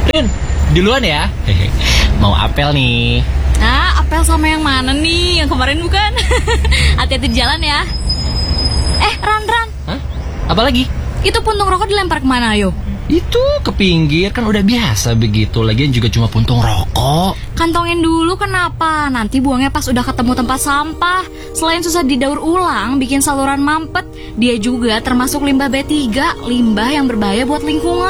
Rin, duluan ya. Mau apel nih. Nah, apel sama yang mana nih? Yang kemarin bukan? Hati-hati di jalan ya. Ran. Hah? Apa lagi? Itu puntung rokok dilempar kemana, ayo? Itu ke pinggir, kan udah biasa begitu. Lagian juga cuma puntung rokok. Kantongin dulu kenapa? Nanti buangnya pas udah ketemu tempat sampah. Selain susah didaur ulang, bikin saluran mampet, dia juga termasuk limbah B3, limbah yang berbahaya buat lingkungan.